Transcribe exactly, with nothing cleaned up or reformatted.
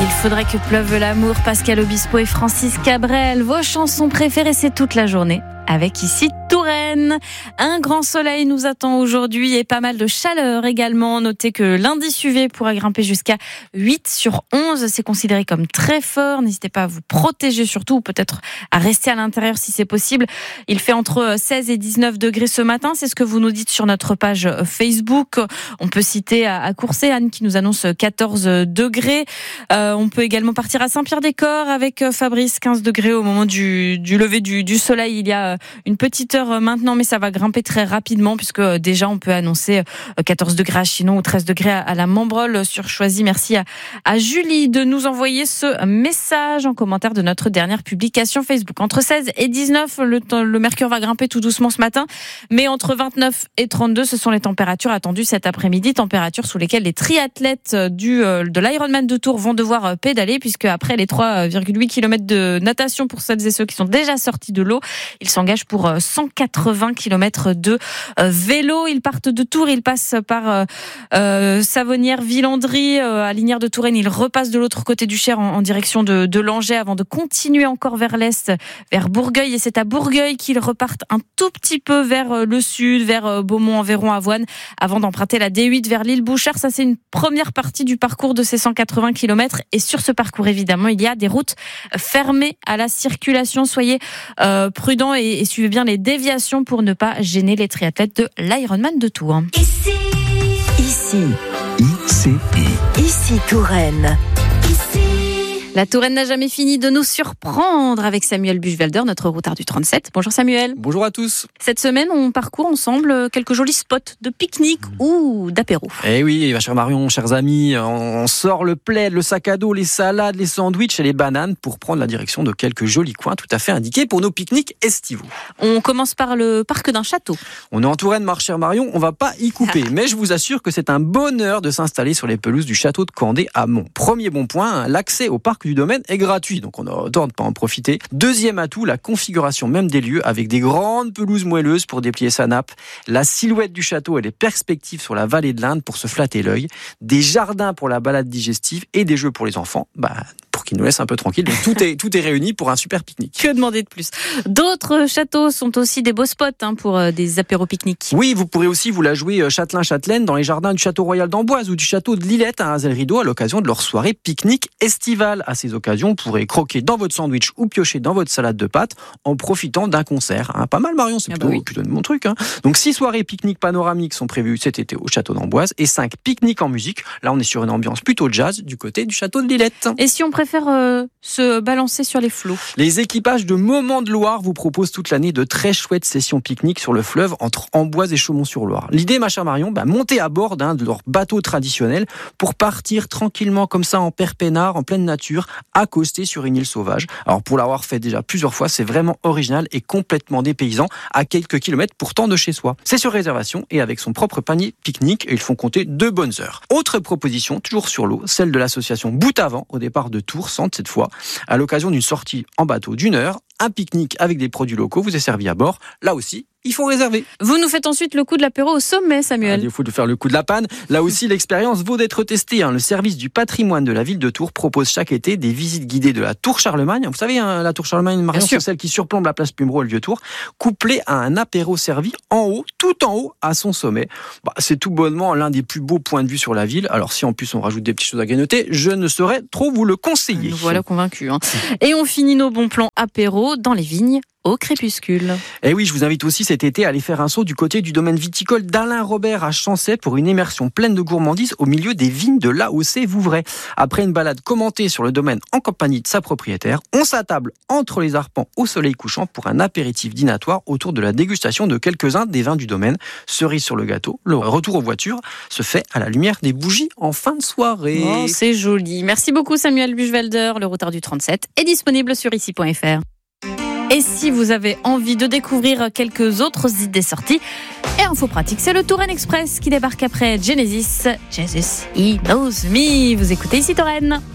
Il faudrait que pleuve l'amour, Pascal Obispo et Francis Cabrel. Vos chansons préférées, c'est toute la journée. Avec ici Touraine. Un grand soleil nous attend aujourd'hui et pas mal de chaleur également. Notez que l'indice U V pourra grimper jusqu'à huit sur onze. C'est considéré comme très fort. N'hésitez pas à vous protéger surtout, ou peut-être à rester à l'intérieur si c'est possible. Il fait entre seize et dix-neuf degrés ce matin. C'est ce que vous nous dites sur notre page Facebook. On peut citer à Courcey, Anne qui nous annonce quatorze degrés. Euh, on peut également partir à Saint-Pierre-des-Corps avec Fabrice, quinze degrés au moment du, du lever du, du soleil. Il y a une petite heure maintenant, mais ça va grimper très rapidement puisque déjà on peut annoncer quatorze degrés à Chinon ou treize degrés à la Membrol sur Choisy. Merci à, à Julie de nous envoyer ce message en commentaire de notre dernière publication Facebook. Entre seize et dix-neuf, le, le mercure va grimper tout doucement ce matin, mais entre vingt-neuf et trente-deux, ce sont les températures attendues cet après-midi, températures sous lesquelles les triathlètes du, de l'Ironman de Tours vont devoir pédaler puisque après les trois virgule huit kilomètres de natation pour celles et ceux qui sont déjà sortis de l'eau, ils sont engage pour cent quatre-vingts kilomètres de vélo. Ils partent de Tours, ils passent par euh, Savonnières, Villandry, euh, à Lignières de Touraine. Ils repassent de l'autre côté du Cher en, en direction de, de Langeais avant de continuer encore vers l'est, vers Bourgueil. Et c'est à Bourgueil qu'ils repartent un tout petit peu vers le sud, vers Beaumont, Environ, Avoine, avant d'emprunter la D huit vers l'île Bouchard. Ça, c'est une première partie du parcours de ces cent quatre-vingts kilomètres. Et sur ce parcours, évidemment, il y a des routes fermées à la circulation. Soyez euh, prudents et Et suivez bien les déviations pour ne pas gêner les triathlètes de l'Ironman de Tours. Ici, ici, ici, ici Touraine. Ici. La Touraine n'a jamais fini de nous surprendre avec Samuel Buchwalder, notre routard du trente-sept. Bonjour Samuel. Bonjour à tous. Cette semaine, on parcourt ensemble quelques jolis spots de pique-nique ou d'apéro. Eh oui, cher Marion, chers amis, on sort le plaid, le sac à dos, les salades, les sandwichs et les bananes pour prendre la direction de quelques jolis coins tout à fait indiqués pour nos pique-niques estivaux. On commence par le parc d'un château. On est en Touraine, ma chère Marion, on va pas y couper, mais je vous assure que c'est un bonheur de s'installer sur les pelouses du château de Candé à Mont. Premier bon point, l'accès au parc du domaine est gratuit, donc on a autant de pas en profiter. Deuxième atout, la configuration même des lieux avec des grandes pelouses moelleuses pour déplier sa nappe, la silhouette du château et les perspectives sur la vallée de l'Indre pour se flatter l'œil, des jardins pour la balade digestive et des jeux pour les enfants, bah, pour qu'ils nous laissent un peu tranquilles. Donc tout est, tout est réuni pour un super pique-nique. Que demander de plus? D'autres châteaux sont aussi des beaux spots hein, pour euh, des apéros pique-niques. Oui, vous pourrez aussi vous la jouer Châtelain-Châtelaine dans les jardins du château royal d'Amboise ou du château de Lillette à Hazel-Rideau à l'occasion de leur soirée pique-nique estivale. À ces occasions, vous pourrez croquer dans votre sandwich ou piocher dans votre salade de pâtes en profitant d'un concert. Hein, pas mal Marion, c'est ah plutôt, bah oui. plutôt de mon truc. Hein. Donc six soirées pique-nique panoramiques sont prévues cet été au château d'Amboise et cinq pique-niques en musique. Là, on est sur une ambiance plutôt jazz du côté du château de Lillette. Et si on préfère euh, se balancer sur les flots? Les équipages de Moments de Loire vous proposent toute l'année de très chouettes sessions pique-nique sur le fleuve entre Amboise et Chaumont-sur-Loire. L'idée, ma chère Marion, bah, monter à bord d'un de leurs bateaux traditionnels pour partir tranquillement comme ça en perpénard, en pleine nature, accosté sur une île sauvage. Alors pour l'avoir fait déjà plusieurs fois, c'est vraiment original et complètement dépaysant à quelques kilomètres pourtant de chez soi. C'est sur réservation et avec son propre panier pique-nique et ils font compter deux bonnes heures. Autre proposition, toujours sur l'eau, celle de l'association Bout à Vent au départ de Tours, Sante cette fois, à l'occasion d'une sortie en bateau d'une heure, un pique-nique avec des produits locaux vous est servi à bord. Là aussi, il faut réserver. Vous nous faites ensuite le coup de l'apéro au sommet, Samuel. Il faut de faire le coup de la panne. Là aussi, l'expérience vaut d'être testée. Hein. Le service du patrimoine de la ville de Tours propose chaque été des visites guidées de la Tour Charlemagne. Vous savez, hein, la Tour Charlemagne, Marion, c'est celle qui surplombe la place Plumereau et le Vieux-Tour, couplée à un apéro servi en haut, tout en haut, à son sommet. Bah, c'est tout bonnement l'un des plus beaux points de vue sur la ville. Alors si en plus on rajoute des petites choses à grignoter, je ne saurais trop vous le conseiller. Nous voilà convaincus. Hein. Et on finit nos bons plans apéro dans les vignes au crépuscule. Et oui, je vous invite aussi cet été à aller faire un saut du côté du domaine viticole d'Alain Robert à Chancey pour une immersion pleine de gourmandise au milieu des vignes de l'A O C Vouvray. Après une balade commentée sur le domaine en compagnie de sa propriétaire, on s'attable entre les arpents au soleil couchant pour un apéritif dînatoire autour de la dégustation de quelques-uns des vins du domaine. Cerise sur le gâteau, le retour aux voitures se fait à la lumière des bougies en fin de soirée. Oh, c'est joli. Merci beaucoup Samuel Buchwalder. Le routard du trente-sept est disponible sur ici point f r. Et si vous avez envie de découvrir quelques autres idées sorties et infos pratiques, c'est le Touraine Express qui débarque après Genesis. Jesus, He Knows Me. Vous écoutez ici Touraine.